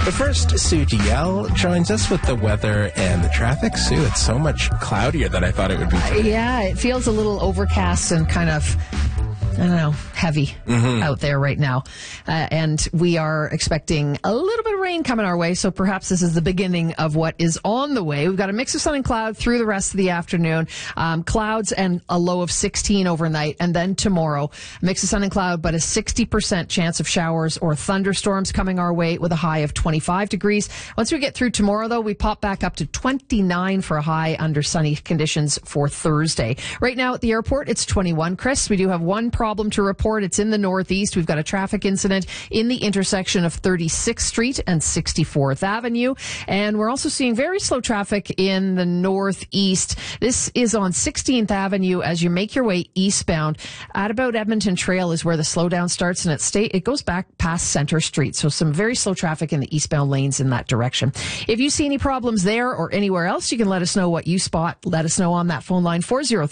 But first, Sue DL joins us with the weather and the traffic. Sue, it's so much cloudier than I thought it would be today. Yeah, it feels a little overcast and kind of, I don't know, heavy out there right now. And we are expecting a little bit of rain coming our way, so perhaps this is the beginning of what is on the way. We've got a mix of sun and cloud through the rest of the afternoon. Clouds and a low of 16 overnight. And then tomorrow, a mix of sun and cloud, but a 60% chance of showers or thunderstorms coming our way with a high of 25 degrees. Once we get through tomorrow, though, we pop back up to 29 for a high under sunny conditions for Thursday. Right now at the airport, it's 21. Chris, we do have one problem to report. It's in the northeast. We've got a traffic incident in the intersection of 36th Street and 64th Avenue. And we're also seeing very slow traffic in the northeast. This is on 16th Avenue as you make your way eastbound. At about Edmonton Trail is where the slowdown starts, and it goes back past Center Street. So some very slow traffic in the eastbound lanes in that direction. If you see any problems there or anywhere else, you can let us know what you spot. Let us know on that phone line,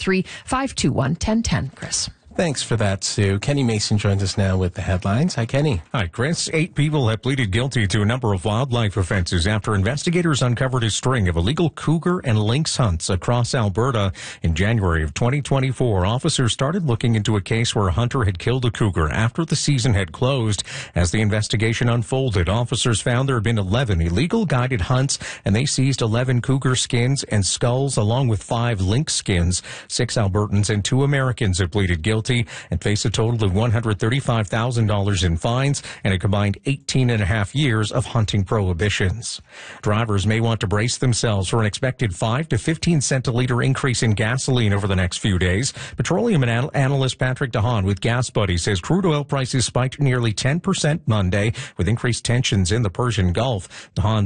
403-521-1010. Chris. Thanks for that, Sue. Kenny Mason joins us now with the headlines. Hi, Kenny. Hi, Chris. 8 people have pleaded guilty to a number of wildlife offenses after investigators uncovered a string of illegal cougar and lynx hunts across Alberta. In January of 2024, officers started looking into a case where a hunter had killed a cougar after the season had closed. As the investigation unfolded, officers found there had been 11 illegal guided hunts, and they seized 11 cougar skins and skulls along with 5 lynx skins. 6 Albertans and 2 Americans have pleaded guilty and face a total of $135,000 in fines and a combined 18 and a half years of hunting prohibitions. Drivers may want to brace themselves for an expected 5 to 15 cent a liter increase in gasoline over the next few days. Petroleum analyst Patrick DeHaan with Gas Buddy says crude oil prices spiked nearly 10% Monday with increased tensions in the Persian Gulf. DeHaan